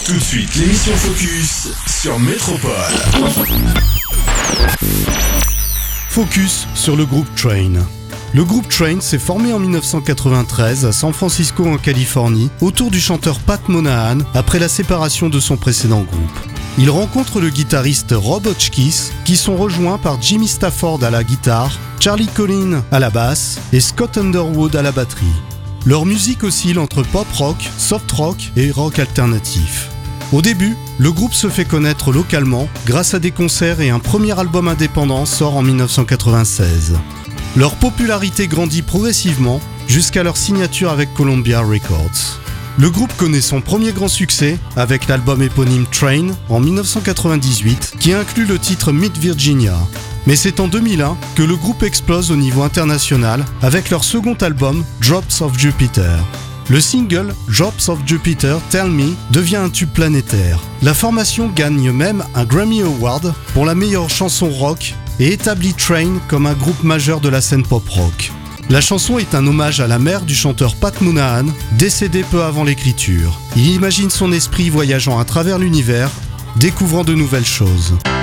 Tout de suite, l'émission Focus sur Métropole. Focus sur le groupe Train. Le groupe Train s'est formé en 1993 à San Francisco en Californie autour du chanteur Pat Monahan après la séparation de son précédent groupe. Il rencontre le guitariste Rob Hotchkiss qui sont rejoints par Jimmy Stafford à la guitare, Charlie Collin à la basse et Scott Underwood à la batterie. Leur musique oscille entre pop rock, soft rock et rock alternatif. Au début, le groupe se fait connaître localement grâce à des concerts et un premier album indépendant sort en 1996. Leur popularité grandit progressivement jusqu'à leur signature avec Columbia Records. Le groupe connaît son premier grand succès avec l'album éponyme Train en 1998 qui inclut le titre Mid Virginia. Mais c'est en 2001 que le groupe explose au niveau international avec leur second album Drops of Jupiter. Le single Drops of Jupiter Tell Me devient un tube planétaire. La formation gagne même un Grammy Award pour la meilleure chanson rock et établit Train comme un groupe majeur de la scène pop rock. La chanson est un hommage à la mère du chanteur Pat Monahan, décédé peu avant l'écriture. Il imagine son esprit voyageant à travers l'univers, découvrant de nouvelles choses.